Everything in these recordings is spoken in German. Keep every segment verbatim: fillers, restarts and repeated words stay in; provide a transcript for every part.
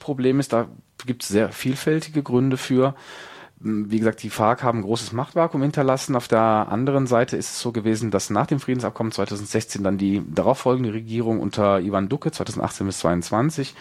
Problem ist, da gibt es sehr vielfältige Gründe für. Wie gesagt, die FARC haben ein großes Machtvakuum hinterlassen. Auf der anderen Seite ist es so gewesen, dass nach dem Friedensabkommen zweitausendsechzehn dann die darauffolgende Regierung unter Ivan Duque zweitausendachtzehn bis zweitausendzweiundzwanzig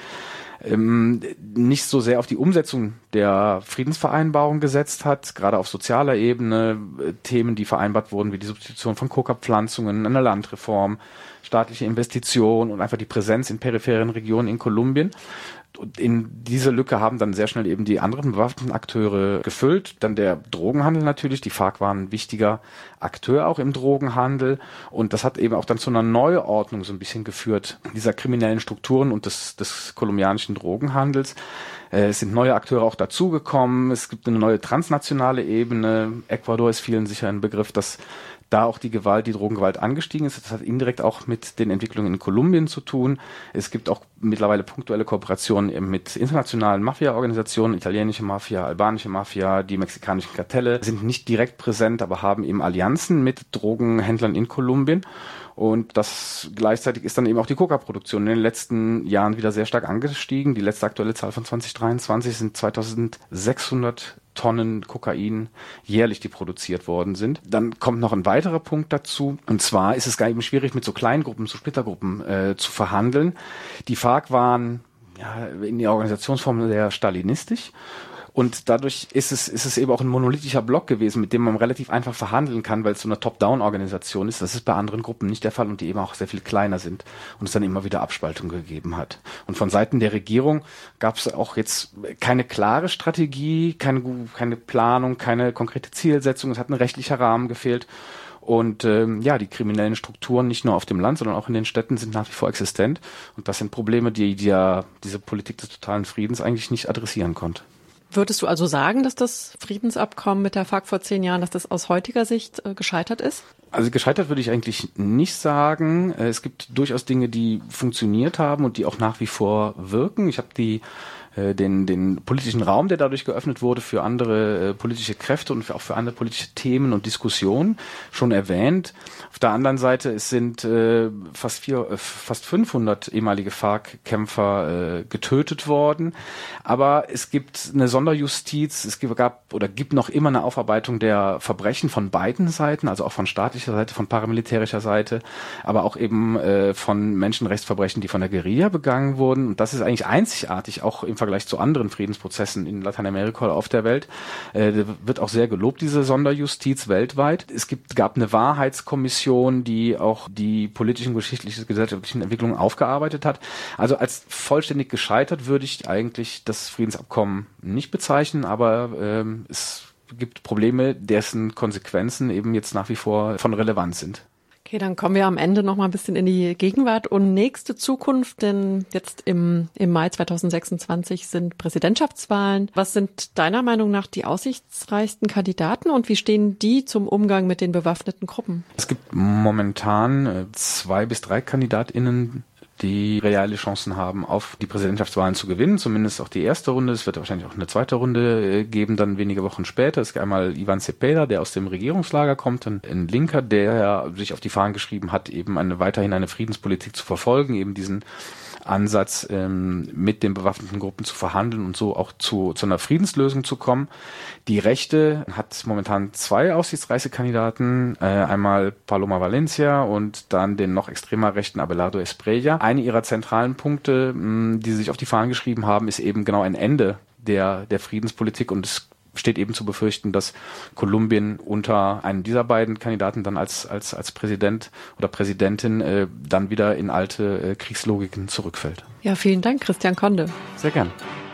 ähm, nicht so sehr auf die Umsetzung der Friedensvereinbarung gesetzt hat, gerade auf sozialer Ebene, äh, Themen, die vereinbart wurden, wie die Substitution von Coca-Pflanzungen, eine Landreform, staatliche Investitionen und einfach die Präsenz in peripheren Regionen in Kolumbien. Und in diese Lücke haben dann sehr schnell eben die anderen bewaffneten Akteure gefüllt. Dann der Drogenhandel natürlich. Die FARC waren ein wichtiger Akteur auch im Drogenhandel. Und das hat eben auch dann zu einer Neuordnung so ein bisschen geführt, dieser kriminellen Strukturen und des, des kolumbianischen Drogenhandels. Es sind neue Akteure auch dazugekommen. Es gibt eine neue transnationale Ebene. Ecuador ist vielen sicher ein Begriff, dass da auch die Gewalt, die Drogengewalt angestiegen ist. Das hat indirekt auch mit den Entwicklungen in Kolumbien zu tun. Es gibt auch mittlerweile punktuelle Kooperationen mit internationalen Mafia-Organisationen, italienische Mafia, albanische Mafia, die mexikanischen Kartelle sind nicht direkt präsent, aber haben eben Allianzen mit Drogenhändlern in Kolumbien. Und das gleichzeitig ist dann eben auch die Coca-Produktion in den letzten Jahren wieder sehr stark angestiegen. Die letzte aktuelle Zahl von zwanzig dreiundzwanzig sind zweitausendsechshundert Tonnen Kokain jährlich, die produziert worden sind. Dann kommt noch ein weiterer Punkt dazu. Und zwar ist es gar eben schwierig, mit so Kleingruppen, so Splittergruppen äh, zu verhandeln. Die FARC waren ja, in der Organisationsform sehr stalinistisch. Und dadurch ist es, ist es eben auch ein monolithischer Block gewesen, mit dem man relativ einfach verhandeln kann, weil es so eine Top-Down-Organisation ist. Das ist bei anderen Gruppen nicht der Fall und die eben auch sehr viel kleiner sind und es dann immer wieder Abspaltungen gegeben hat. Und von Seiten der Regierung gab es auch jetzt keine klare Strategie, keine, keine Planung, keine konkrete Zielsetzung. Es hat ein rechtlicher Rahmen gefehlt. Und ähm, ja, die kriminellen Strukturen nicht nur auf dem Land, sondern auch in den Städten sind nach wie vor existent. Und das sind Probleme, die, die ja diese Politik des totalen Friedens eigentlich nicht adressieren konnte. Würdest du also sagen, dass das Friedensabkommen mit der FARC vor zehn Jahren, dass das aus heutiger Sicht äh, gescheitert ist? Also gescheitert würde ich eigentlich nicht sagen. Es gibt durchaus Dinge, die funktioniert haben und die auch nach wie vor wirken. Ich habe die den den politischen Raum, der dadurch geöffnet wurde für andere äh, politische Kräfte und für, auch für andere politische Themen und Diskussionen schon erwähnt. Auf der anderen Seite es sind äh, fast vier, äh, fast fünfhundert ehemalige FARC-Kämpfer äh, getötet worden. Aber es gibt eine Sonderjustiz, es gab oder gibt noch immer eine Aufarbeitung der Verbrechen von beiden Seiten, also auch von staatlicher Seite, von paramilitärischer Seite, aber auch eben äh, von Menschenrechtsverbrechen, die von der Guerilla begangen wurden. Und das ist eigentlich einzigartig, auch im Vergleich zu anderen Friedensprozessen in Lateinamerika oder auf der Welt. Äh, wird auch sehr gelobt, diese Sonderjustiz weltweit. Es gibt, gab eine Wahrheitskommission, die auch die politischen, geschichtlichen, gesellschaftlichen Entwicklungen aufgearbeitet hat. Also als vollständig gescheitert würde ich eigentlich das Friedensabkommen nicht bezeichnen, aber ähm, es gibt Probleme, dessen Konsequenzen eben jetzt nach wie vor von Relevanz sind. Okay, dann kommen wir am Ende noch mal ein bisschen in die Gegenwart und nächste Zukunft, denn jetzt im, im Mai zweitausendsechsundzwanzig sind Präsidentschaftswahlen. Was sind deiner Meinung nach die aussichtsreichsten Kandidaten und wie stehen die zum Umgang mit den bewaffneten Gruppen? Es gibt momentan zwei bis drei KandidatInnen, die reale Chancen haben, auf die Präsidentschaftswahlen zu gewinnen, zumindest auch die erste Runde. Es wird wahrscheinlich auch eine zweite Runde geben, dann wenige Wochen später. Es gibt einmal Ivan Cepeda, der aus dem Regierungslager kommt, ein Linker, der sich auf die Fahnen geschrieben hat, eben eine weiterhin eine Friedenspolitik zu verfolgen, eben diesen Ansatz, ähm, mit den bewaffneten Gruppen zu verhandeln und so auch zu, zu einer Friedenslösung zu kommen. Die Rechte hat momentan zwei aussichtsreiche Kandidaten, äh, einmal Paloma Valencia und dann den noch extremer rechten Abelardo Espriella. Eine ihrer zentralen Punkte, mh, die sie sich auf die Fahnen geschrieben haben, ist eben genau ein Ende der, der Friedenspolitik und es steht eben zu befürchten, dass Kolumbien unter einem dieser beiden Kandidaten dann als als als Präsident oder Präsidentin äh, dann wieder in alte äh, Kriegslogiken zurückfällt. Ja, vielen Dank, Christian Conde. Sehr gern.